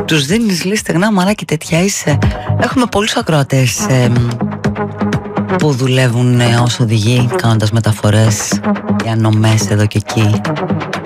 Τους δίνεις λέει στεγνά μαράκι, τέτοια είσαι. Έχουμε πολλούς ακροατές που δουλεύουν ως οδηγοί, κάνοντας μεταφορές, διανομές εδώ και εκεί.